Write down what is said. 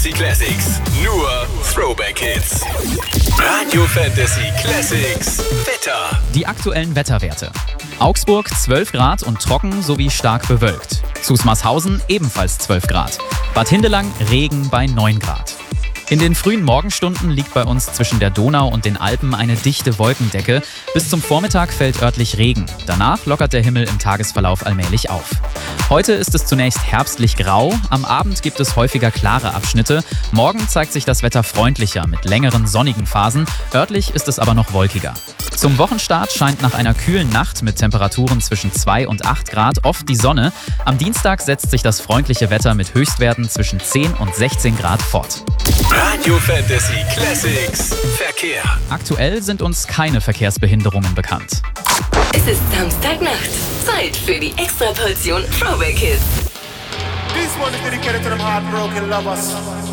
Fantasy Classics. Nur Throwback Hits. Radio Fantasy Classics. Wetter. Die aktuellen Wetterwerte. Augsburg 12 Grad und trocken sowie stark bewölkt. Zusmarshausen ebenfalls 12 Grad. Bad Hindelang Regen bei 9 Grad. In den frühen Morgenstunden liegt bei uns zwischen der Donau und den Alpen eine dichte Wolkendecke. Bis zum Vormittag fällt örtlich Regen. Danach lockert der Himmel im Tagesverlauf allmählich auf. Heute ist es zunächst herbstlich grau. Am Abend gibt es häufiger klare Abschnitte. Morgen zeigt sich das Wetter freundlicher mit längeren sonnigen Phasen. Örtlich ist es aber noch wolkiger. Zum Wochenstart scheint nach einer kühlen Nacht mit Temperaturen zwischen 2 und 8 Grad oft die Sonne. Am Dienstag setzt sich das freundliche Wetter mit Höchstwerten zwischen 10 und 16 Grad fort. Radio Fantasy Classics. Verkehr. Aktuell sind uns keine Verkehrsbehinderungen bekannt. Es ist Samstagnacht. Zeit für die Extraportion Throwback Hits. This one is dedicated to them heartbroken lovers.